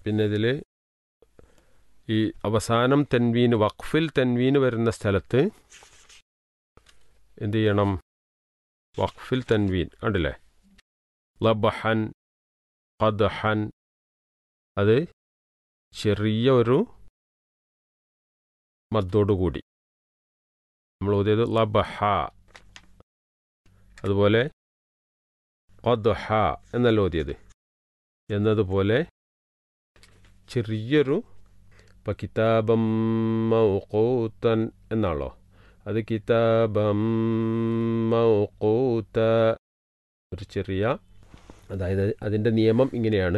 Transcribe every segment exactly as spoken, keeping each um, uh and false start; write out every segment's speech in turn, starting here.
പിന്നെ ഇതിൽ ഈ അവസാനം തൻവീന് വഖഫിൽ തൻവീന് വരുന്ന സ്ഥലത്ത് എന്ത് ചെയ്യണം? വഖഫിൽ തൻവീൻ ഉണ്ടല്ലേ, ലബഹൻ ഖദ്ഹൻ, അത് ചെറിയ ഒരു മദ്ദോടുകൂടി നമ്മൾ ഓതിയത് ലബഹ. അതുപോലെ ഖദ്ഹ എന്നല്ല ഓതിയത് എന്നതുപോലെ ചെറിയൊരു, ഇപ്പം കിതാബം മൗഖൂതൻ എന്നാണല്ലോ, അത് കിതാബം മൗഖൂത, ഒരു ചെറിയ, അതായത് അതിൻ്റെ നിയമം ഇങ്ങനെയാണ്.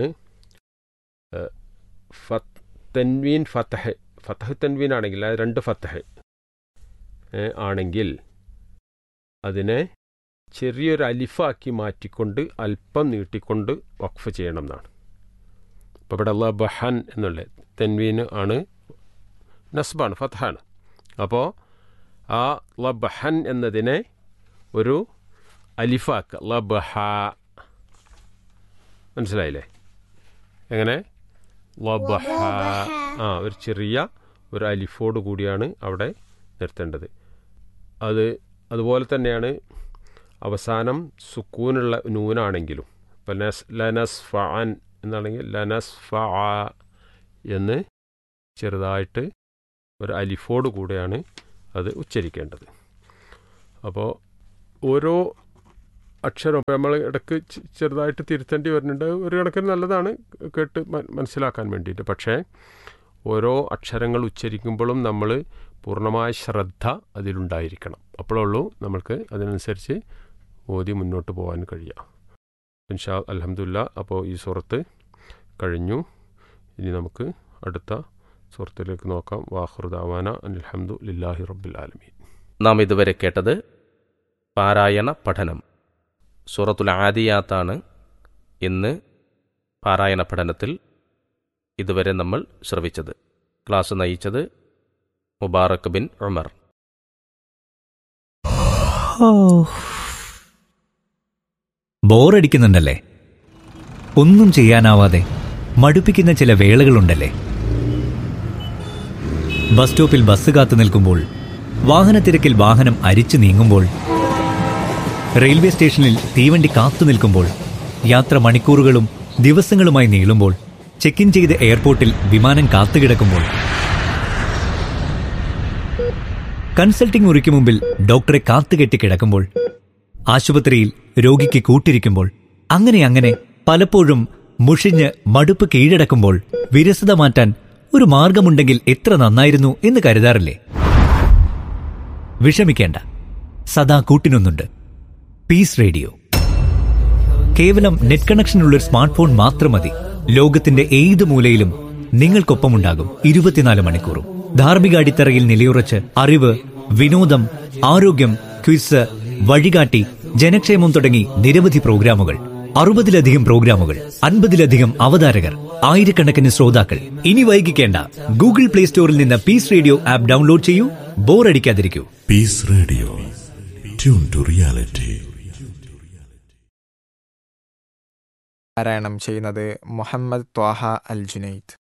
ഫത്ത് തൻവീൻ ഫതഹ്, ഫതഹ് തൻവീൻ ആണെങ്കിൽ, അത് രണ്ട് ഫതഹ് ആണെങ്കിൽ അതിനെ ചെറിയൊരു അലിഫാക്കി മാറ്റിക്കൊണ്ട് അല്പം നീട്ടിക്കൊണ്ട് വഖഫ് ചെയ്യണം എന്നാണ്. ഇപ്പോൾ ഇവിടെ ലബഹൻ എന്നുള്ള തൻവീൻ ആണ്, നസ്ബാണ്, ഫതഹാണ്. അപ്പോൾ ആ ലബഹൻ എന്നതിനെ ഒരു അലിഫാക്ക, ലബഹ. മനസ്സിലായില്ലേ? എങ്ങനെ? ലബഹ. ആ, ഒരു ചെറിയ ഒരു അലിഫോട് കൂടിയാണ് അവിടെ നിർത്തേണ്ടത്. അത് അതുപോലെ തന്നെയാണ് അവസാനം സുക്കൂനുള്ള നൂനാണെങ്കിലും. ഇപ്പം നസ് ലനസ് ഫഅൻ എന്നാണെങ്കിൽ ലനസ് ഫഅ എന്ന് ചെറുതായിട്ട് ഒരു അലിഫോട് കൂടെയാണ് അത് ഉച്ചരിക്കേണ്ടത്. അപ്പോൾ ഓരോ അക്ഷരം നമ്മൾ ഇടയ്ക്ക് ചെറുതായിട്ട് തിരുത്തേണ്ടി വരുന്നുണ്ട്. ഒരു കണക്കിന് നല്ലതാണ് കേട്ട് മനസ്സിലാക്കാൻ വേണ്ടിയിട്ട്. പക്ഷേ ഓരോ അക്ഷരങ്ങൾ ഉച്ചരിക്കുമ്പോഴും നമ്മൾ പൂർണ്ണമായ ശ്രദ്ധ അതിലുണ്ടായിരിക്കണം. അപ്പോഴുള്ളൂ നമ്മൾക്ക് അതിനനുസരിച്ച് ഓതി മുന്നോട്ട് പോകാൻ കഴിയുക. ഇൻഷാ അൽഹംദുലില്ലാ. അപ്പോൾ ഈ സൂറത്ത് കഴിഞ്ഞു. ഇനി നമുക്ക് അടുത്ത സൂറത്തിലേക്ക് നോക്കാം. വാഖിറു ദഅവാന അൽഹംദു ലില്ലാഹി റബ്ബിൽ ആലമീൻ. നാം ഇതുവരെ കേട്ടത് പാരായണ പഠനം. സൂറത്തുൽ ആദിയാത്താണ് ഇന്ന് പാരായണ പഠനത്തിൽ ഇതുവരെ നമ്മൾ ശ്രവിച്ചത്. ക്ലാസ് നയിച്ചത് മുബാറക് ബിൻ ഉമർ. ബോറടിക്കുന്നുണ്ടല്ലേ? ഒന്നും ചെയ്യാനാവാതെ മടുപ്പിക്കുന്ന ചില വേളകളുണ്ടല്ലേ? ബസ് സ്റ്റോപ്പിൽ ബസ് കാത്തു നിൽക്കുമ്പോൾ, വാഹനത്തിരക്കിൽ വാഹനം അരിച്ചു നീങ്ങുമ്പോൾ, റെയിൽവേ സ്റ്റേഷനിൽ തീവണ്ടി കാത്തു നിൽക്കുമ്പോൾ, യാത്ര മണിക്കൂറുകളും ദിവസങ്ങളുമായി നീളുമ്പോൾ, ചെക്ക് ഇൻ ചെയ്ത് എയർപോർട്ടിൽ വിമാനം കാത്തുകിടക്കുമ്പോൾ, കൺസൾട്ടിംഗ് മുറിക്ക് മുമ്പിൽ ഡോക്ടറെ കാത്തുകെട്ടി കിടക്കുമ്പോൾ, ആശുപത്രിയിൽ രോഗിക്ക് കൂട്ടിരിക്കുമ്പോൾ, അങ്ങനെ അങ്ങനെ പലപ്പോഴും മുഷിഞ്ഞ് മടുപ്പ് കീഴടക്കുമ്പോൾ വിരസത മാറ്റാൻ ഒരു മാർഗമുണ്ടെങ്കിൽ എത്ര നന്നായിരുന്നു എന്ന് കരുതാറില്ലേ? വിഷമിക്കേണ്ട, സദാ കൂട്ടിനൊന്നുണ്ട്. Piece radio. കേവലം നെറ്റ് കണക്ഷനുള്ള ഒരു സ്മാർട്ട് ഫോൺ മാത്രം മതി. ലോകത്തിന്റെ ഏത് മൂലയിലും നിങ്ങൾക്കൊപ്പമുണ്ടാകും ഇരുപത്തിനാല് മണിക്കൂറും. ധാർമ്മിക അടിത്തറയിൽ നിലയുറച്ച് അറിവ്, വിനോദം, ആരോഗ്യം, ക്വിസ്, വഴികാട്ടി, ജനക്ഷേമം തുടങ്ങി നിരവധി പ്രോഗ്രാമുകൾ. അറുപതിലധികം പ്രോഗ്രാമുകൾ, അൻപതിലധികം അവതാരകർ, ആയിരക്കണക്കിന് ശ്രോതാക്കൾ. ഇനി വൈകിക്കേണ്ട, ഗൂഗിൾ പ്ലേ സ്റ്റോറിൽ നിന്ന് പീസ് റേഡിയോ ആപ്പ് ഡൗൺലോഡ് ചെയ്യൂ. ബോറടിക്കാതിരിക്കൂ. Piece radio, tune to reality. പാരായണം ചെയ്യുന്നത് മുഹമ്മദ് ത്വാഹ അൽ ജുനൈദ്.